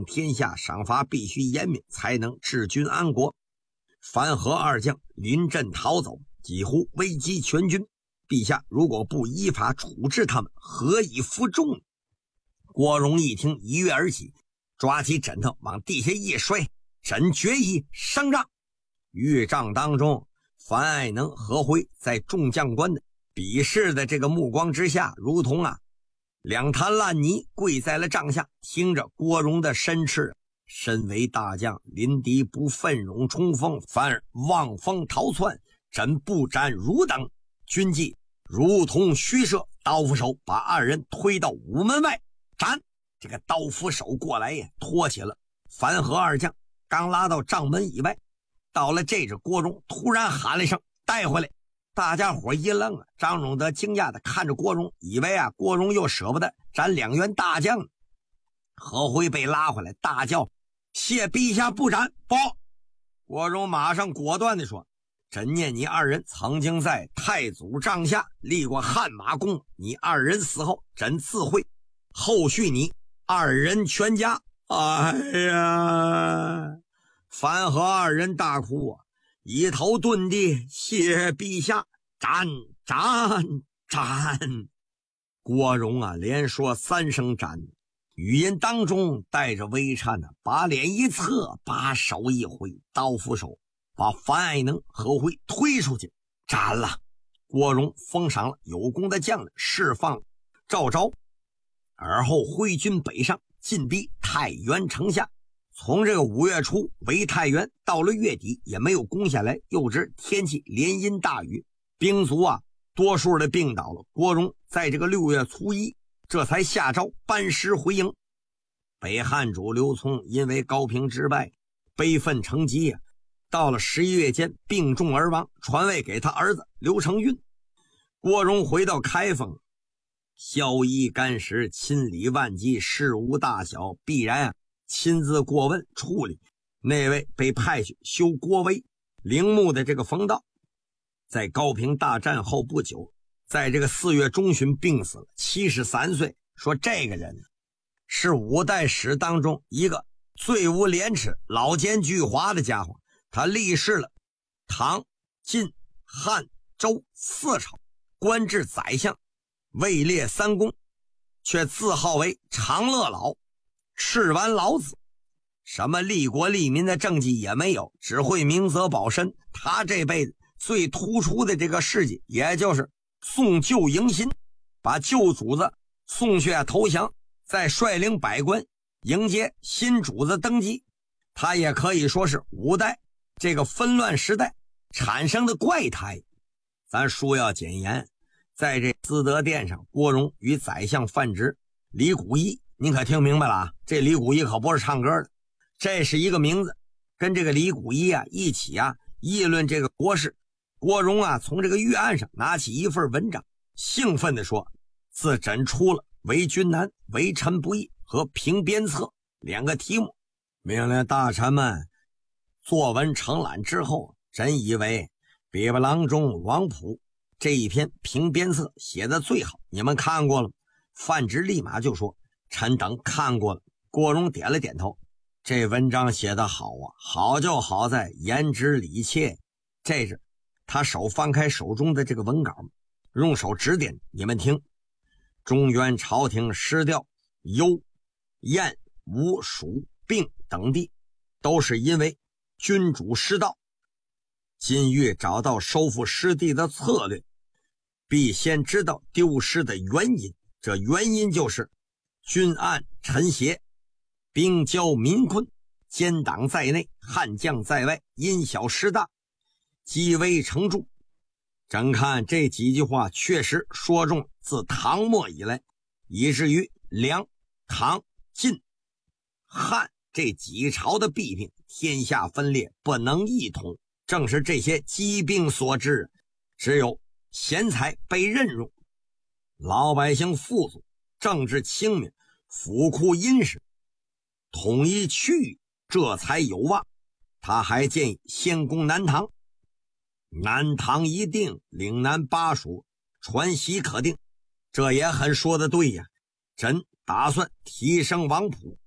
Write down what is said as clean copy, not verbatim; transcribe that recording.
天下，赏罚必须严明，才能治军安国。樊和二将临阵逃走，几乎危及全军。陛下如果不依法处置他们，何以服众？郭荣一听，一跃而起，抓起枕头往地下一摔，朕决意上帐。御帐当中，樊爱能、何辉在众将官的鄙视的这个目光之下，如同两滩烂泥跪在了帐下，听着郭荣的申斥。身为大将，临敌不奋勇冲锋，反而望风逃窜，朕不斩汝等，军纪如同虚设。刀斧手把二人推到午门外斩。这个刀斧手过来呀，拖起了樊和二将，刚拉到帐门以外。到了这只，郭荣突然喊了一声带回来。大家伙一愣啊，张荣德惊讶地看着郭荣，以为郭荣又舍不得斩2员大将呢。何辉被拉回来，大叫谢陛下不斩。不，郭荣马上果断地说，朕念你二人曾经在太祖帐下立过汗马功，你二人死后，朕自会后续你二人全家。哎呀，樊和二人大哭一头遁地，谢陛下，斩斩斩。郭荣连说3声斩，语音当中带着微颤把脸一侧，把手一挥，刀斧手把樊爱能、何辉推出去斩了。郭荣封赏了有功的将领，释放赵昭，而后挥军北上，进逼太原城下。从这个5月初围太原，到了月底也没有攻下来，又值天气连阴大雨，兵卒多数的病倒了。郭荣在这个6月初1这才下诏班师回营。北汉主刘琮因为高平之败悲愤成疾到了11月间病重而亡，传位给他儿子刘承运。郭荣回到开封，孝衣干食，亲理万机，事无大小必然亲自过问处理。那位被派去修郭威陵墓的这个冯道，在高平大战后不久，在这个4月中旬病死了，73岁。说这个人是5代史当中一个最无廉耻、老奸巨猾的家伙。他历仕了唐、晋、汉、周4朝，官至宰相，位列3公，却自号为长乐老、赤丸老子，什么利国利民的政绩也没有，只会明哲保身。他这辈子最突出的这个事迹，也就是送旧迎新，把旧主子送去投降，再率领百官迎接新主子登基。他也可以说是5代这个纷乱时代产生的怪胎。咱书要简言，在这资德殿上，郭荣与宰相范直、李谷一，您可听明白了这李谷一可不是唱歌的，这是一个名字。跟这个李谷一一起议论这个国事。郭荣从这个御案上拿起一份文章，兴奋地说，自朕出了为君难、为臣不易和评鞭策2个题目，命令大臣们作文承揽之后，朕以为比巴郎中王溥这一篇评鞭策写的最好，你们看过了吗？范直立马就说，臣等看过了。郭荣点了点头，这文章写得好好就好在言之理切。这是他手翻开手中的这个文稿，用手指点，你们听，中原朝廷失掉幽、燕、吴、蜀、并等地，都是因为君主失道。今欲找到收复失地的策略，必先知道丢失的原因。这原因就是军案陈邪，兵交民困，奸党在内，悍将在外，因小失大，积微成著。朕看这几句话确实说中自唐末以来，以至于梁、唐、晋、汉这几朝的弊病，天下分裂，不能一统，正是这些疾病所致。只有贤才被任用，老百姓富足，政治清明，府库殷实，统一区域，这才有望。他还建议先攻南唐，南唐一定，岭南巴蜀传习可定。这也很说得对呀。朕打算提升王溥，